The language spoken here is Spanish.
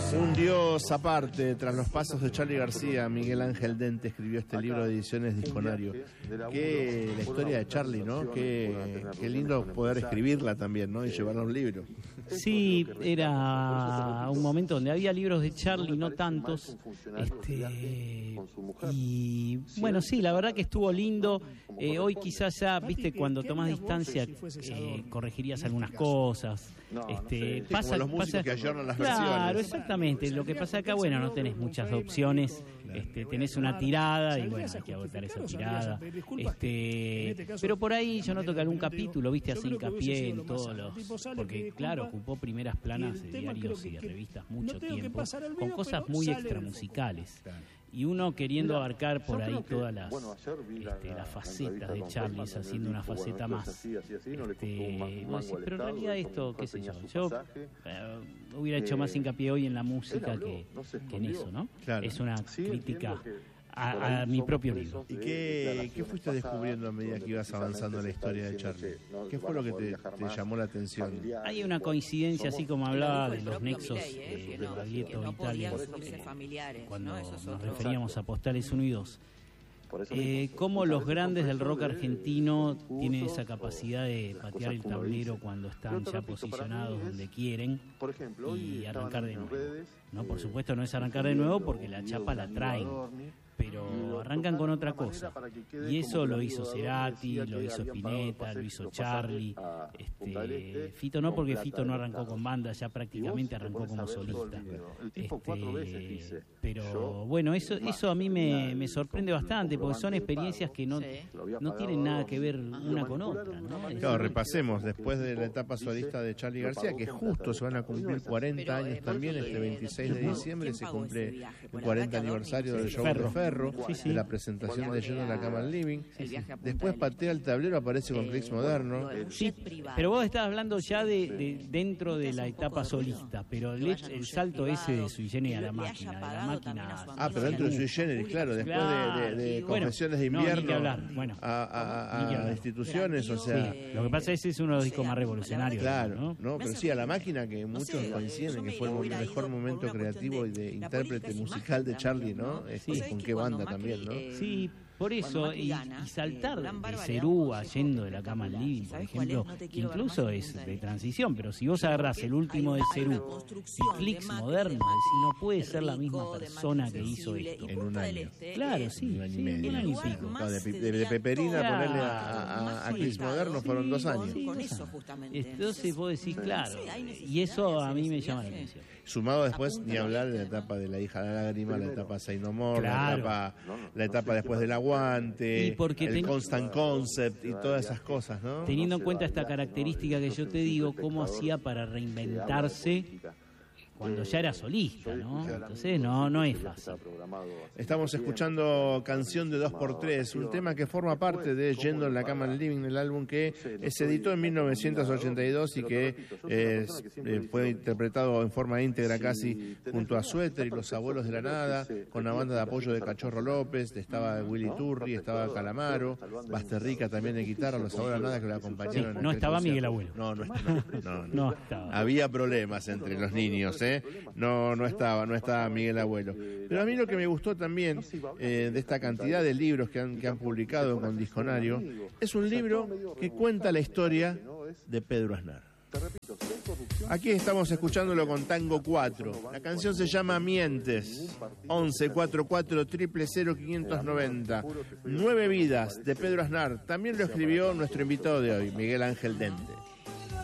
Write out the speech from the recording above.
Un dios aparte, tras los pasos de Charly García, Miguel Ángel Dente escribió este libro de ediciones Disconario. Que la historia de Charly, ¿no? Qué lindo poder escribirla también, ¿no? Y llevarla a un libro. Sí, era un momento donde había libros de Charly, no tantos. Y bueno, sí, la verdad que estuvo lindo. Hoy quizás ya, viste, cuando tomás distancia, corregirías algunas cosas. Pasa, como los músicos que ayornan las versiones. Claro, exactamente. Lo que pasa acá, bueno, no tenés muchas opciones. Tenés una tirada y bueno, hay que agotar esa tirada. Pero por ahí yo noto que algún capítulo, viste, hace hincapié en todos los... Porque claro, ocupó primeras planas de diarios y de revistas mucho tiempo, con cosas muy extramusicales. Y uno queriendo abarcar por ahí todas las facetas de Charly, haciendo una faceta más. Pero en realidad esto, qué sé yo hubiera hecho más hincapié hoy en la música que en eso, ¿no? Claro. Es una crítica a mi propio libro. ¿Y qué fuiste descubriendo a medida que ibas avanzando en la historia de Charly? ¿Qué fue lo que te llamó la atención? Hay una coincidencia, así como hablaba de los nexos de Baglietto Italia, cuando nos referíamos a Postales 1 y 2. Cómo los grandes del rock argentino tienen esa capacidad de patear el tablero cuando están ya posicionados donde quieren y arrancar de nuevo. No, por supuesto no es arrancar de nuevo porque la chapa la traen, pero arrancan con otra cosa. Y eso lo hizo Cerati, lo hizo Spinetta, lo hizo Charly. Fito no, porque Fito no arrancó con banda, ya prácticamente arrancó como solista. Pero bueno, eso a mí me sorprende bastante, porque son experiencias que no tienen nada que ver una con otra, ¿no? Claro, repasemos, después de la etapa solista de Charly García, que justo se van a cumplir 40 años también, este 26 de diciembre se cumple el 40 aniversario del show de Ferro, de la presentación de Yendo en la Cama al Living. Después patea el tablero, aparece con Clics Moderno. Sí, pero vos estás hablando ya de dentro de la etapa solista, pero el salto ese de Sui Generis a la máquina, pero dentro de Sui Generis, claro, después de Confesiones de Invierno a instituciones, o sea... Lo que pasa es que es uno de los discos más revolucionarios. Claro, ¿no? Pero sí, a la máquina, que muchos coinciden en que fue el mejor momento creativo y de intérprete musical de Charly, ¿no? Con qué banda también, ¿no? Sí, por eso, y saltar de Cerú a Yendo de la Cama al Living, por ejemplo, que incluso es de transición, pero si vos agarrás el último de Cerú y Clics Moderno, decís, no puede ser la misma persona que hizo esto. En un año. Claro, sí, un año y medio. Un año y pico. No, de Peperina a ponerle a Clics Moderno fueron 2 años. Entonces vos decís, claro, y eso a mí me llama la atención. Sumado después, ni hablar de la etapa de La Hija de la Lágrima, la etapa Say No More, la etapa después del Aguante, el Constant Concept y todas esas cosas, ¿no? Teniendo en cuenta esta característica que yo te digo, cómo hacía para reinventarse cuando ya era solista, ¿no? Entonces no es fácil. Estamos escuchando Canción de 2x3, un tema que forma parte de Yendo en la Cama al Living, el álbum que se editó en 1982 y que fue interpretado en forma íntegra casi junto a Suéter y Los Abuelos de la Nada, con la banda de apoyo de Cachorro López, estaba Willy Turri, estaba Calamaro, Basterrica también en guitarra, Los Abuelos de la Nada que lo acompañaron. No estaba Miguel Abuelo. No estaba. Había problemas entre los niños, No estaba Miguel Abuelo. Pero a mí lo que me gustó también de esta cantidad de libros que han publicado con Disconario es un libro que cuenta la historia de Pedro Aznar. Aquí estamos escuchándolo con Tango 4. La canción se llama Mientes. 11 44 000 590. 9 vidas de Pedro Aznar. También lo escribió nuestro invitado de hoy, Miguel Ángel Dente.